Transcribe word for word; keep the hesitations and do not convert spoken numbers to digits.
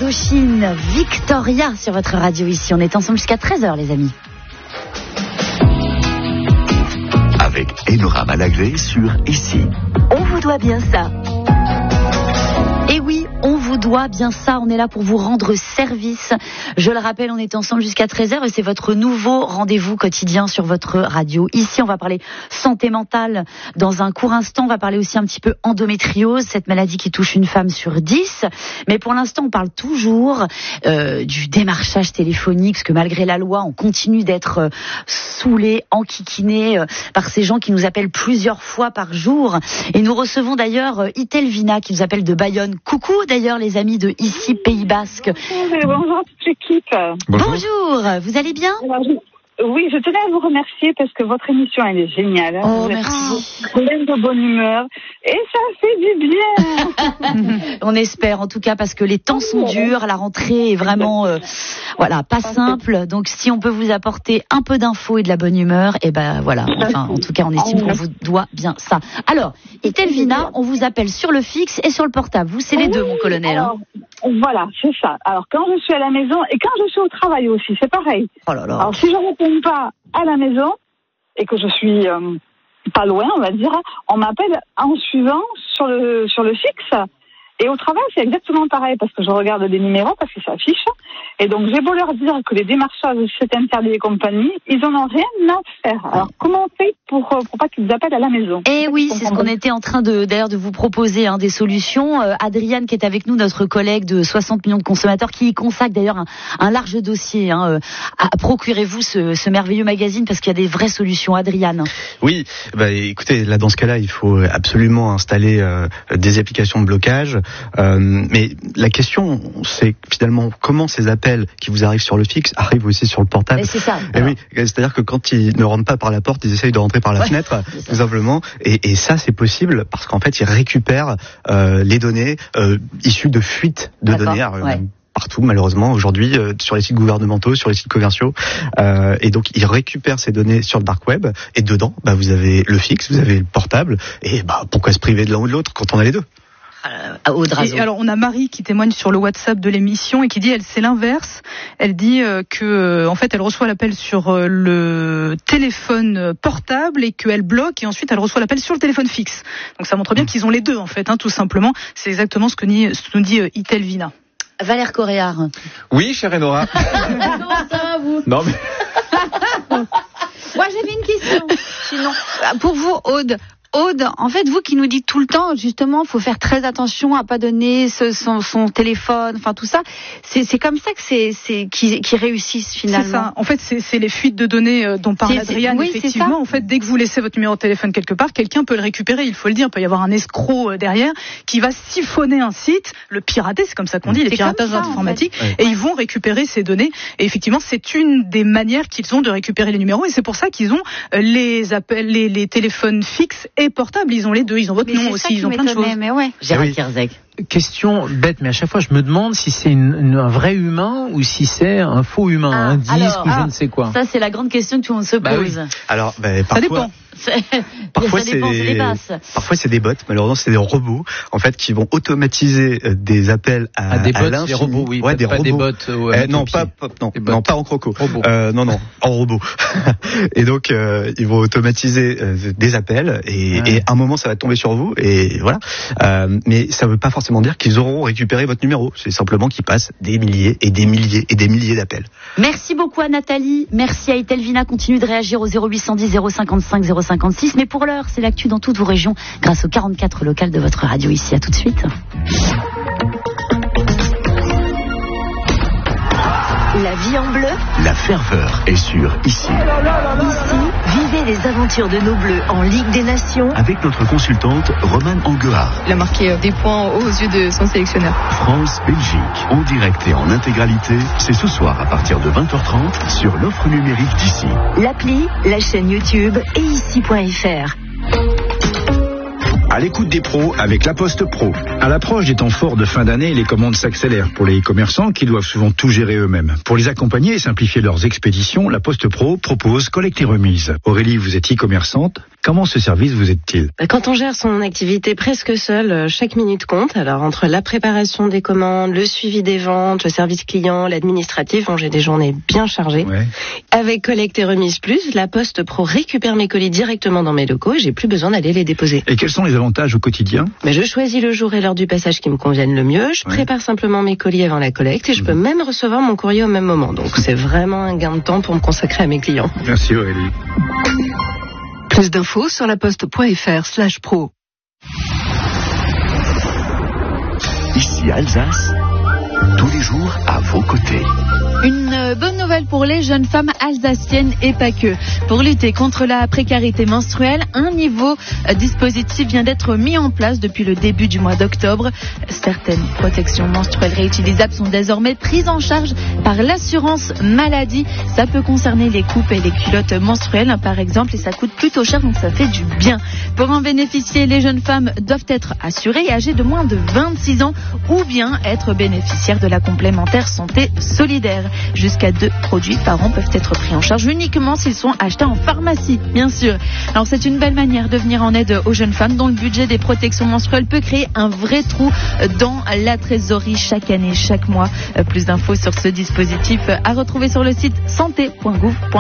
Indochine, Victoria sur votre radio ici. On est ensemble jusqu'à treize heures, les amis. Avec Enora Malagré sur Ici. On vous doit bien ça. Et oui, on vous doit bien ça, on est là pour vous rendre service. Je le rappelle, on est ensemble jusqu'à treize heures et c'est votre nouveau rendez-vous quotidien sur votre radio. Ici, on va parler santé mentale dans un court instant. On va parler aussi un petit peu endométriose, cette maladie qui touche une femme sur dix. Mais pour l'instant, on parle toujours euh, du démarchage téléphonique, parce que malgré la loi, on continue d'être euh, saoulé, enquiquiné euh, par ces gens qui nous appellent plusieurs fois par jour. Et nous recevons d'ailleurs euh, Itelvina qui nous appelle de Bayonne. Coucou d'ailleurs les amis de Ici Pays Basque. Bonjour à toute l'équipe. Bonjour. Bonjour, vous allez bien? Alors, je... Oui, je tenais à vous remercier parce que votre émission elle est géniale. Oh, vous merci. êtes pleine de bonne humeur et ça fait du bien. On espère en tout cas parce que les temps sont durs, la rentrée est vraiment euh, voilà, pas simple. Donc si on peut vous apporter un peu d'infos et de la bonne humeur, et ben voilà, enfin en tout cas on estime qu'on vous doit bien ça. Alors, Itelvina, on vous appelle sur le fixe et sur le portable. Vous c'est les deux mon colonel. Alors, hein. Voilà, c'est ça. Alors quand je suis à la maison et quand je suis au travail aussi, c'est pareil. Oh là là. Alors si je réponds pas à la maison et que je suis euh, pas loin, on va dire, on m'appelle en suivant sur le sur le fixe. Et au travail, c'est exactement pareil parce que je regarde des numéros parce que ça affiche. Et donc, j'ai beau leur dire que les démarchages, c'est interdit et compagnie, ils en ont rien à faire. Alors, comment on fait pour, pour pas qu'ils appellent à la maison? Eh oui, c'est ce qu'on était en train de, d'ailleurs, de vous proposer, hein, des solutions. Euh, Adriane, qui est avec nous, notre collègue de soixante millions de consommateurs, qui y consacre d'ailleurs un, un large dossier, hein, euh, à, procurez-vous ce, ce merveilleux magazine parce qu'il y a des vraies solutions. Adriane. Oui, bah, écoutez, là, dans ce cas-là, il faut absolument installer euh, des applications de blocage. Euh, mais la question, c'est finalement comment ces appels qui vous arrivent sur le fixe arrivent aussi sur le portable. Mais c'est ça. Et oui, c'est-à-dire que quand ils ne rentrent pas par la porte, ils essayent de rentrer par la ouais, fenêtre, tout simplement. Et, et ça, c'est possible parce qu'en fait, ils récupèrent euh, les données euh, issues de fuites de D'accord, données. Euh, ouais. Partout malheureusement aujourd'hui euh, sur les sites gouvernementaux, sur les sites commerciaux, euh, et donc ils récupèrent ces données sur le dark web et dedans, bah, vous avez le fixe, vous avez le portable, et bah pourquoi se priver de l'un ou de l'autre quand on a les deux? Et alors on a Marie qui témoigne sur le WhatsApp de l'émission et qui dit elle c'est l'inverse. Elle dit euh, que euh, en fait elle reçoit l'appel sur euh, le téléphone portable et qu'elle bloque et ensuite elle reçoit l'appel sur le téléphone fixe. Donc ça montre bien qu'ils ont les deux en fait, hein, tout simplement. C'est exactement ce que nous, ce que nous dit euh, Itelvina. Valère Coréard. Oui, chère Enora. Comment ça va vous? Non mais. Moi j'avais une question. Sinon, pour vous, Aude. Aude, en fait, vous qui nous dites tout le temps, justement, faut faire très attention à pas donner ce, son, son téléphone, enfin tout ça. C'est, c'est comme ça que c'est, c'est qui, qui réussissent finalement. C'est ça. En fait, c'est, c'est les fuites de données euh, dont parle c'est, Adriane. Oui, effectivement, en fait, dès que vous laissez votre numéro de téléphone quelque part, quelqu'un peut le récupérer. Il faut le dire, il peut y avoir un escroc euh, derrière qui va siphonner un site, le pirater, c'est comme ça qu'on dit, c'est les piratages ça, informatiques, en fait. Et ouais. Ils vont récupérer ces données. Et effectivement, c'est une des manières qu'ils ont de récupérer les numéros. Et c'est pour ça qu'ils ont euh, les appels, les, les téléphones fixes et portables, ils ont les deux, ils ont votre mais nom aussi, ils ont plein de choses. Mais ouais. Gérald Kierzek. Question bête, mais à chaque fois je me demande si c'est une, une, un vrai humain ou si c'est un faux humain, ah, un disque alors, ou ah, je ne sais quoi. Ça c'est la grande question que tout le monde se bah pose. Oui. Alors, bah, parfois, ça dépend. Parfois, ça dépend, c'est, c'est parfois c'est des bots, malheureusement c'est des robots en fait qui vont automatiser des appels à, ah, des bots, à des robots, oui, ouais, des pas robots. Des bots, euh, euh, non, pas, pas, non, non, pas en croco. Euh, non, non, en robot. Et donc euh, ils vont automatiser euh, des appels et, ouais. et à un moment ça va tomber sur vous et voilà. Euh, mais ça veut pas forcément dire qu'ils auront récupéré votre numéro. C'est simplement qu'ils passent des milliers et des milliers et des milliers d'appels. Merci beaucoup à Nathalie. Merci à Itelvina. Continue de réagir au zéro huit cent dix zéro cinquante-cinq zéro cinquante-six. Mais pour l'heure, c'est l'actu dans toutes vos régions grâce aux quarante-quatre locales de votre radio ici. À tout de suite. La vie en bleu. La ferveur est sur Ici. Ici, vivez les aventures de nos bleus en Ligue des Nations. Avec notre consultante Romane Anguard. Il a marqué des points aux yeux de son sélectionneur. France-Belgique, en direct et en intégralité, c'est ce soir à partir de vingt heures trente sur l'offre numérique d'Ici. L'appli, la chaîne YouTube et ici point f r. À l'écoute des pros avec La Poste Pro. À l'approche des temps forts de fin d'année, les commandes s'accélèrent pour les e-commerçants qui doivent souvent tout gérer eux-mêmes. Pour les accompagner et simplifier leurs expéditions, La Poste Pro propose collecte et remise. Aurélie, vous êtes e-commerçante. Comment ce service vous aide-t-il? Quand on gère son activité presque seul, chaque minute compte. Alors entre la préparation des commandes, le suivi des ventes, le service client, l'administratif, bon, j'ai des journées bien chargées. Ouais. Avec Collecte et Remise Plus, la Poste Pro récupère mes colis directement dans mes locaux et j'ai plus besoin d'aller les déposer. Et quels sont les avantages au quotidien? Ben, je choisis le jour et l'heure du passage qui me conviennent le mieux. Je ouais. prépare simplement mes colis avant la collecte et je mmh. peux même recevoir mon courrier au même moment. Donc c'est vraiment un gain de temps pour me consacrer à mes clients. Merci Aurélie. Plus d'infos sur laposte.fr slash pro. Ici Alsace, tous les jours à vos côtés. Une bonne nouvelle pour les jeunes femmes alsaciennes et pas que. Pour lutter contre la précarité menstruelle, un nouveau dispositif vient d'être mis en place depuis le début du mois d'octobre. Certaines protections menstruelles réutilisables sont désormais prises en charge par l'assurance maladie. Ça peut concerner les coupes et les culottes menstruelles, par exemple, et ça coûte plutôt cher, donc ça fait du bien. Pour en bénéficier, les jeunes femmes doivent être assurées et âgées de moins de vingt-six ans ou bien être bénéficiaires de la complémentaire santé solidaire. Jusqu'à deux produits par an peuvent être pris en charge uniquement s'ils sont achetés en pharmacie, bien sûr. Alors c'est une belle manière de venir en aide aux jeunes femmes dont le budget des protections menstruelles peut créer un vrai trou dans la trésorerie chaque année, chaque mois. Plus d'infos sur ce dispositif à retrouver sur le site santé point gouv point f r.